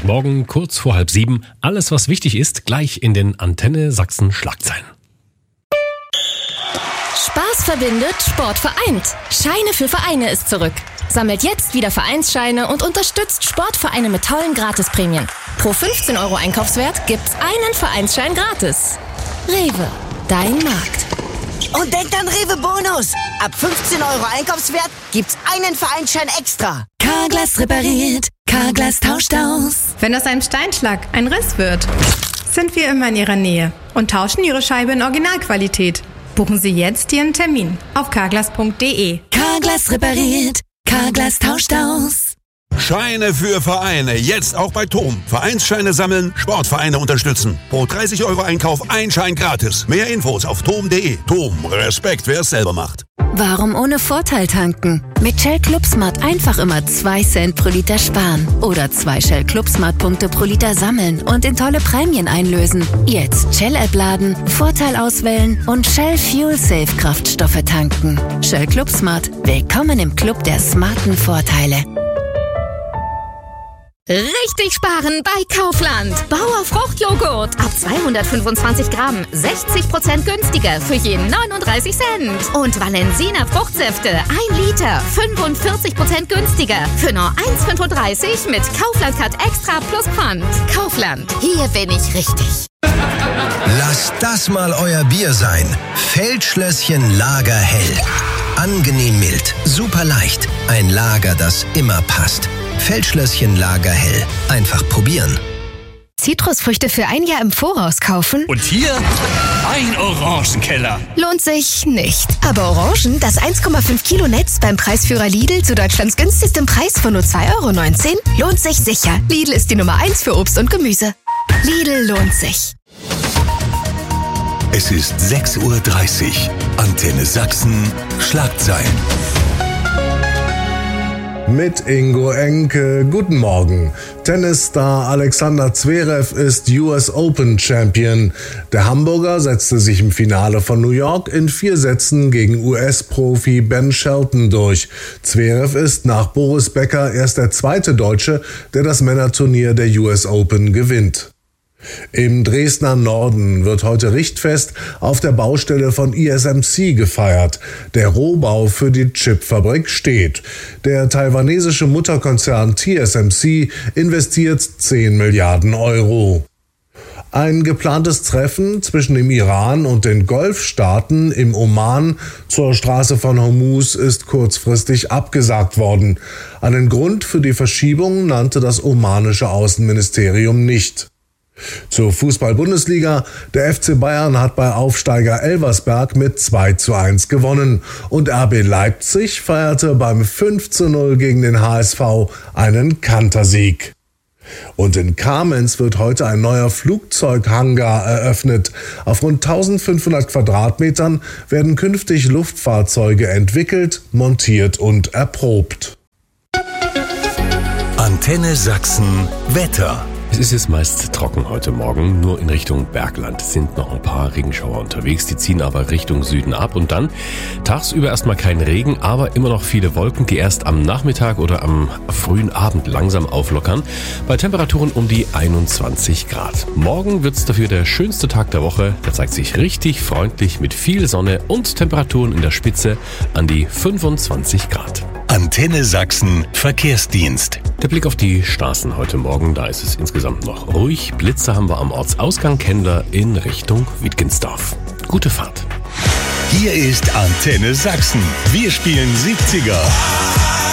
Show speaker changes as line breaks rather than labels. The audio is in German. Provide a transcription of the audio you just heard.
Montagmorgen, kurz vor 6:30. Alles, was wichtig ist, gleich in den Antenne Sachsen Schlagzeilen.
Spaß verbindet, Sport vereint. Scheine für Vereine ist zurück. Sammelt jetzt wieder Vereinsscheine und unterstützt Sportvereine mit tollen Gratisprämien. Pro 15 € Einkaufswert gibt's einen Vereinsschein gratis. Rewe, dein Markt.
Und denkt an Rewe Bonus. Ab 15 € Einkaufswert gibt's einen Vereinsschein extra.
Carglass repariert, Carglass tauscht aus.
Wenn aus einem Steinschlag ein Riss wird, sind wir immer in Ihrer Nähe und tauschen Ihre Scheibe in Originalqualität. Buchen Sie jetzt Ihren Termin auf carglass.de.
Carglass repariert, Carglass tauscht aus.
Scheine für Vereine, jetzt auch bei TOM. Vereinsscheine sammeln, Sportvereine unterstützen. Pro 30 € Einkauf ein Schein gratis. Mehr Infos auf tom.de. TOM, Respekt, wer es selber macht.
Warum ohne Vorteil tanken? Mit Shell Club Smart einfach immer 2 Cent pro Liter sparen. Oder 2 Shell Club Smart Punkte pro Liter sammeln und in tolle Prämien einlösen. Jetzt Shell App laden, Vorteil auswählen und Shell Fuel Safe Kraftstoffe tanken. Shell Club Smart. Willkommen im Club der smarten Vorteile. Richtig sparen bei Kaufland. Bauer Fruchtjoghurt. Ab 225 Gramm. 60% günstiger für jeden 39 Cent. Und Valensina Fruchtsäfte. 1 Liter. 45% günstiger für nur 1,35 mit Kaufland Cut Extra plus Pfand. Kaufland. Hier bin ich richtig.
Lasst das mal euer Bier sein. Feldschlösschen Lager Hell. Angenehm mild, super leicht. Ein Lager, das immer passt. Feldschlösschen Lager Hell. Einfach probieren.
Zitrusfrüchte für ein Jahr im Voraus kaufen?
Und hier ein Orangenkeller.
Lohnt sich nicht. Aber Orangen, das 1,5 Kilo Netz beim Preisführer Lidl zu Deutschlands günstigstem Preis von nur 2,19 €, lohnt sich sicher. Lidl ist die Nummer 1 für Obst und Gemüse. Lidl lohnt sich.
Es ist 6:30 Uhr. Antenne Sachsen Schlagzeilen.
Mit Ingo Enke. Guten Morgen. Tennisstar Alexander Zverev ist US Open Champion. Der Hamburger setzte sich im Finale von New York in 4 Sätzen gegen US-Profi Ben Shelton durch. Zverev ist nach Boris Becker erst der zweite Deutsche, der das Männerturnier der US Open gewinnt. Im Dresdner Norden wird heute Richtfest auf der Baustelle von ISMC gefeiert. Der Rohbau für die Chipfabrik steht. Der taiwanesische Mutterkonzern TSMC investiert 10 Milliarden €. Ein geplantes Treffen zwischen dem Iran und den Golfstaaten im Oman zur Straße von Hormuz ist kurzfristig abgesagt worden. Einen Grund für die Verschiebung nannte das omanische Außenministerium nicht. Zur Fußball-Bundesliga. Der FC Bayern hat bei Aufsteiger Elversberg mit 2:1 gewonnen. Und RB Leipzig feierte beim 5:0 gegen den HSV einen Kantersieg. Und in Kamenz wird heute ein neuer Flugzeughangar eröffnet. Auf rund 1500 Quadratmetern werden künftig Luftfahrzeuge entwickelt, montiert und erprobt.
Antenne Sachsen Wetter.
Es ist jetzt meist trocken heute Morgen, nur in Richtung Bergland sind noch ein paar Regenschauer unterwegs, die ziehen aber Richtung Süden ab und dann tagsüber erstmal kein Regen, aber immer noch viele Wolken, die erst am Nachmittag oder am frühen Abend langsam auflockern, bei Temperaturen um die 21 Grad. Morgen wird's dafür der schönste Tag der Woche, der zeigt sich richtig freundlich mit viel Sonne und Temperaturen in der Spitze an die 25 Grad.
Antenne Sachsen Verkehrsdienst.
Der Blick auf die Straßen heute Morgen, da ist es insgesamt noch ruhig. Blitze haben wir am Ortsausgang Kendler in Richtung Wittgensdorf. Gute Fahrt.
Hier ist Antenne Sachsen. Wir spielen 70er.